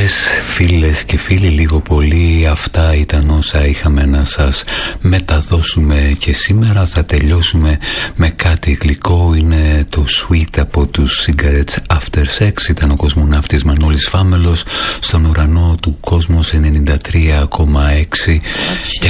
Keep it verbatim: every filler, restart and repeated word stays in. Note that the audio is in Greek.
Αγαπητές φίλες και φίλοι, λίγο πολύ αυτά ήταν όσα είχαμε να σας μεταδώσουμε και σήμερα θα τελειώσουμε με κάτι γλυκό. Είναι το Sweet από τους Cigarettes After Sex. Ήταν ο κοσμοναύτης Μανώλης Φάμελος στον ουρανό του Κόσμος ενενήντα τρία κόμμα έξι και